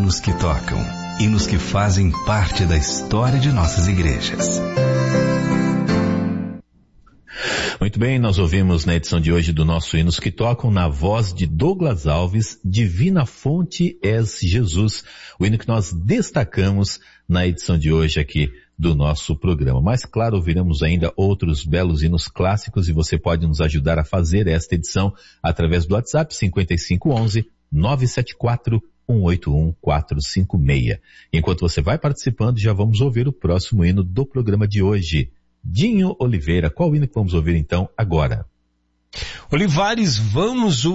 hinos que tocam, hinos que fazem parte da história de nossas igrejas. Muito bem, nós ouvimos na edição de hoje do nosso Hinos que Tocam, na voz de Douglas Alves, Divina Fonte és Jesus, o hino que nós destacamos na edição de hoje aqui do nosso programa. Mas claro, ouviremos ainda outros belos hinos clássicos e você pode nos ajudar a fazer esta edição através do WhatsApp 5511-974-181-456. Enquanto você vai participando, já vamos ouvir o próximo hino do programa de hoje. Dinho Oliveira, qual hino que vamos ouvir então agora? Olivares, vamos